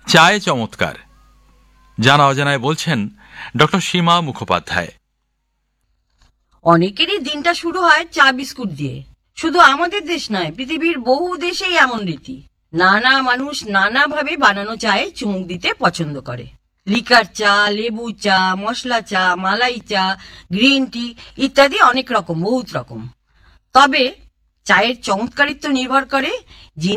চায়ে চমৎকার, জানা অজানায় বলছেন ডক্টর সীমা মুখোপাধ্যায়। অনেকেরই দিনটা শুরু হয় চা বিস্কুট দিয়ে। শুধু আমাদের দেশ নয়, পৃথিবীর বহু দেশেই এমন রীতি। নানা মানুষ নানাভাবে বানানো চায়ে চুমুক দিতে পছন্দ করে। লিকার চা, লেবু চা, মশলা চা, মালাই চা, গ্রিন টি ইত্যাদি অনেক রকম, বহুত রকম। তবে চায়ের চমৎকারিত্ব নির্ভর করে